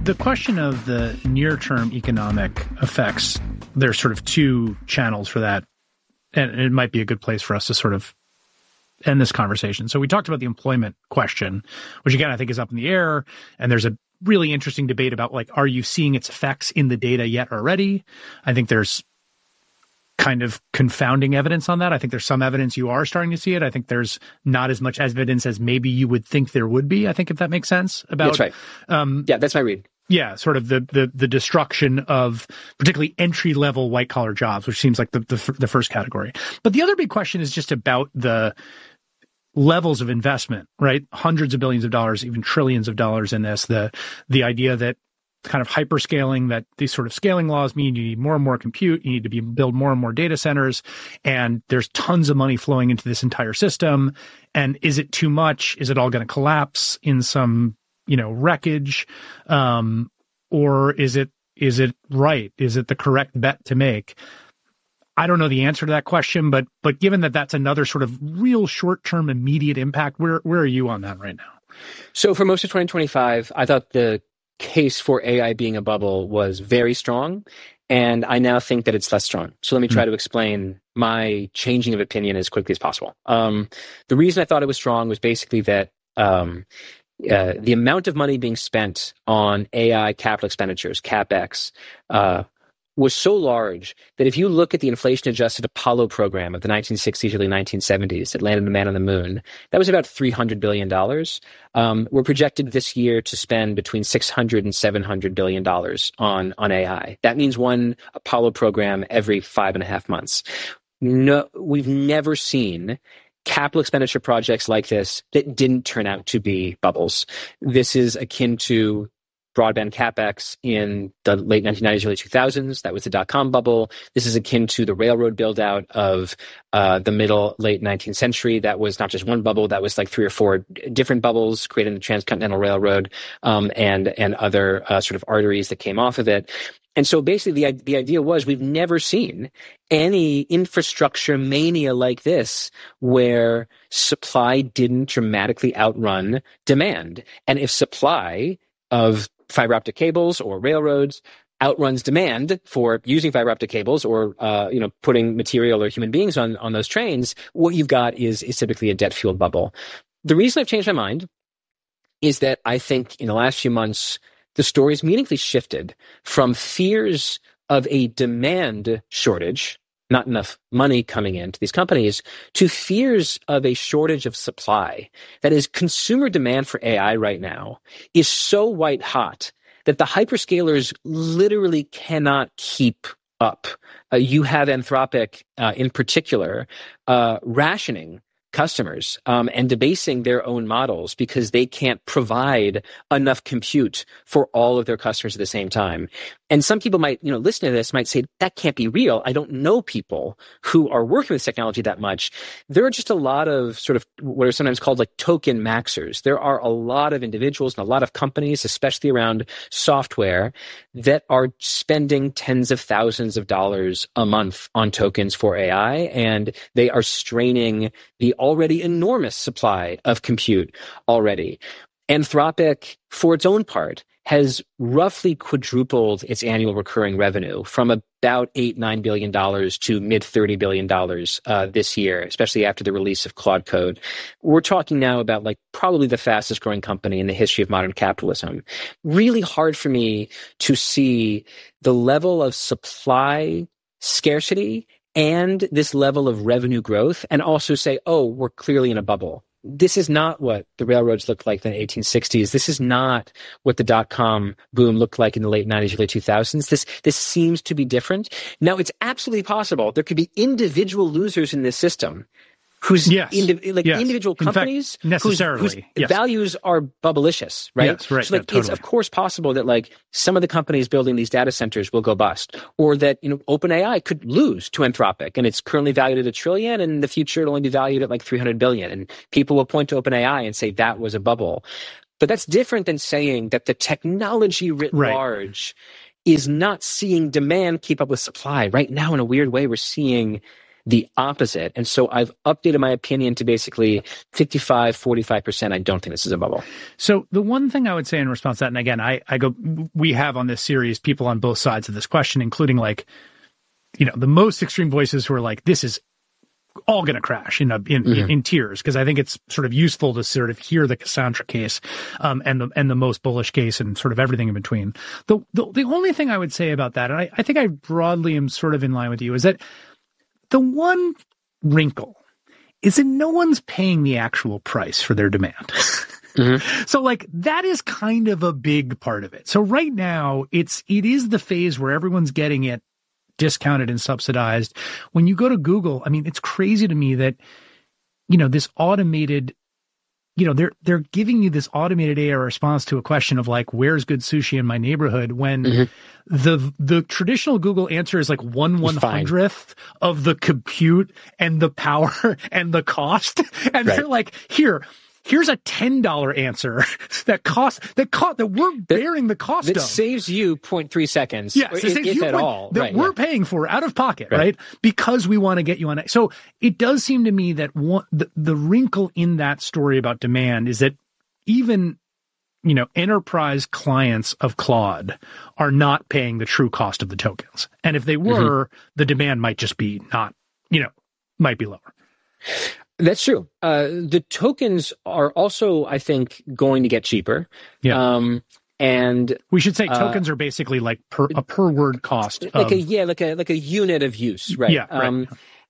The question of the near-term economic effects, there's sort of two channels for that, and it might be a good place for us to sort of end this conversation. So we talked about the employment question, which again, I think is up in the air, and there's a really interesting debate about, like, are you seeing its effects in the data yet already? I think there's kind of confounding evidence on that. I think there's some evidence you are starting to see it. I think there's not as much evidence as maybe you would think there would be, I think, if that makes sense. That's right. Yeah, that's my read. Yeah, sort of the destruction of particularly entry-level white-collar jobs, which seems like the first category. But the other big question is just about the levels of investment, right? Hundreds of billions of dollars, even trillions of dollars in this. The idea that kind of hyperscaling, that these sort of scaling laws mean you need more and more compute, you need to build more and more data centers, and there's tons of money flowing into this entire system. And is it too much? Is it all going to collapse in some, wreckage? Or is it right? Is it the correct bet to make? I don't know the answer to that question, but given that that's another sort of real short-term immediate impact, where are you on that right now? So for most of 2025, I thought the case for AI being a bubble was very strong, and I now think that it's less strong. So let me try to explain my changing of opinion as quickly as possible. The reason I thought it was strong was basically that the amount of money being spent on AI capital expenditures, CapEx, was so large that if you look at the inflation-adjusted Apollo program of the 1960s, early 1970s that landed a man on the moon, that was about $300 billion. We're projected this year to spend between $600 and $700 billion on AI. That means one Apollo program every 5.5 months. No, we've never seen capital expenditure projects like this that didn't turn out to be bubbles. This is akin to broadband CapEx in the late 1990s, early 2000s. That was the dot-com bubble. This is akin to the railroad build-out of the late 19th century. That was not just one bubble. That was like 3 or 4 different bubbles, creating the Transcontinental Railroad and other sort of arteries that came off of it. And so basically the idea was we've never seen any infrastructure mania like this where supply didn't dramatically outrun demand. And if supply of fiber optic cables or railroads outruns demand for using fiber optic cables or putting material or human beings on those trains, what you've got is typically a debt-fueled bubble. The reason I've changed my mind is that I think in the last few months, the story's meaningfully shifted from fears of a demand shortage, not enough money coming into these companies, to fears of a shortage of supply. That is, consumer demand for AI right now is so white hot that the hyperscalers literally cannot keep up. You have Anthropic in particular rationing customers and debasing their own models because they can't provide enough compute for all of their customers at the same time. And some people might, listen to this, might say, that can't be real. I don't know people who are working with technology that much. There are just a lot of sort of what are sometimes called like token maxers. There are a lot of individuals and a lot of companies, especially around software, that are spending tens of thousands of dollars a month on tokens for AI, and they are straining the already enormous supply of compute already. Anthropic, for its own part, has roughly quadrupled its annual recurring revenue from about $8-9 billion to mid-$30 billion this year, especially after the release of Claude Code. We're talking now about like probably the fastest growing company in the history of modern capitalism. Really hard for me to see the level of supply scarcity and this level of revenue growth and also say, oh, we're clearly in a bubble. This is not what the railroads looked like in the 1860s. This is not what the dot-com boom looked like in the late 90s, early 2000s. This seems to be different. Now, it's absolutely possible there could be individual losers in this system whose individual companies whose values are bubblicious, right? Yes, right. So it's of course possible that like some of the companies building these data centers will go bust, or that OpenAI could lose to Anthropic and it's currently valued at $1 trillion, and in the future it'll only be valued at like $300 billion, and people will point to OpenAI and say that was a bubble. But that's different than saying that the technology writ large is not seeing demand keep up with supply. Right now, in a weird way, we're seeing the opposite. And so I've updated my opinion to basically 55-45%. I don't think this is a bubble. So the one thing I would say in response to that, and again, we have on this series people on both sides of this question, including like, the most extreme voices who are like, this is all going to crash in tears, because I think it's sort of useful to sort of hear the Cassandra case, and the most bullish case, and sort of everything in between. The only thing I would say about that, and I think I broadly am sort of in line with you, is that the one wrinkle is that no one's paying the actual price for their demand. Mm-hmm. So like that is kind of a big part of it. So right now it is the phase where everyone's getting it discounted and subsidized. When you go to Google, I mean, it's crazy to me that, this automated, they're giving you this automated AI response to a question of like, where's good sushi in my neighborhood, when the traditional Google answer is like 1/100th of the compute and the power and the cost. And they're like, here's a $10 answer that we're bearing the cost of. That saves you 0.3 seconds. Yes, if at all. That we're paying for out of pocket, right? Because we want to get you on it. So it does seem to me that the wrinkle in that story about demand is that even, enterprise clients of Claude are not paying the true cost of the tokens. And if they were, the demand might just be not, might be lower. That's true. The tokens are also, I think, going to get cheaper. Yeah. And we should say tokens are basically like a per word cost. Like a unit of use, right? Yeah.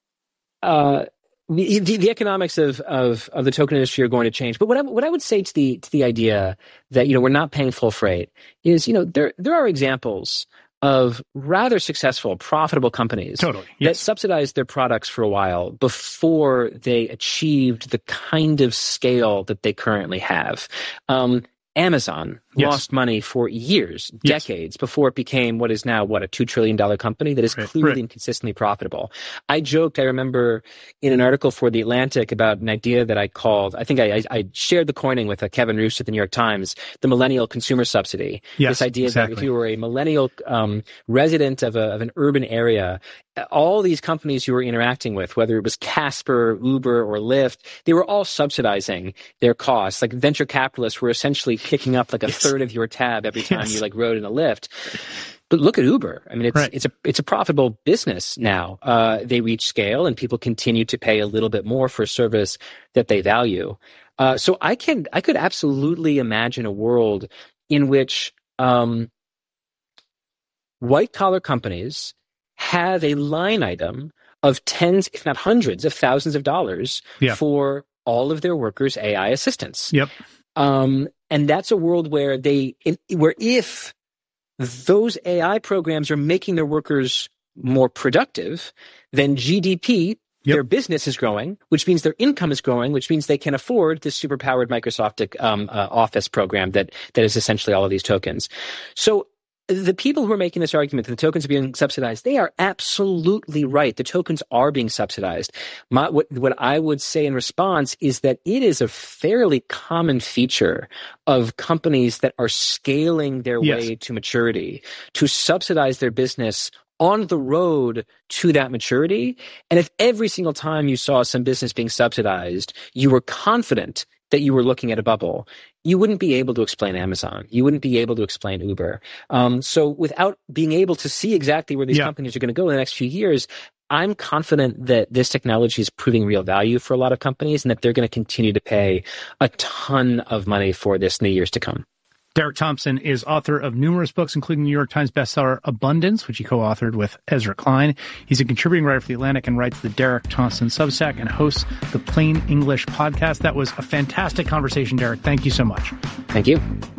The economics of the token industry are going to change. But what I would say to the idea that, we're not paying full freight is, there are examples of rather successful, profitable companies that subsidized their products for a while before they achieved the kind of scale that they currently have. Amazon lost money for years, decades, before it became what is now, a $2 trillion company that is clearly and consistently profitable. I joked, I remember in an article for The Atlantic about an idea that I called, I think I shared the coining with Kevin Roose at the New York Times, the millennial consumer subsidy. This idea that if you were a millennial resident of an urban area, all these companies you were interacting with, whether it was Casper, Uber, or Lyft, they were all subsidizing their costs. Like venture capitalists were essentially kicking up like a third of your tab every time you like rode in a Lyft. But look at Uber. I mean, it's a profitable business now. They reach scale and people continue to pay a little bit more for a service that they value. So I could absolutely imagine a world in which white collar companies have a line item of tens, if not hundreds of thousands of dollars for all of their workers' AI assistants. Yep. And that's a world where if those AI programs are making their workers more productive, then GDP, their business is growing, which means their income is growing, which means they can afford this superpowered Microsoft Office program that is essentially all of these tokens. So the people who are making this argument that the tokens are being subsidized, they are absolutely right. The tokens are being subsidized. What I would say in response is that it is a fairly common feature of companies that are scaling their way to maturity to subsidize their business on the road to that maturity. And if every single time you saw some business being subsidized, you were confident that you were looking at a bubble, you wouldn't be able to explain Amazon. You wouldn't be able to explain Uber. So without being able to see exactly where these companies are going to go in the next few years, I'm confident that this technology is proving real value for a lot of companies and that they're going to continue to pay a ton of money for this in the years to come. Derek Thompson is author of numerous books, including New York Times bestseller Abundance, which he co-authored with Ezra Klein. He's a contributing writer for The Atlantic and writes the Derek Thompson Substack and hosts the Plain English podcast. That was a fantastic conversation, Derek. Thank you so much. Thank you.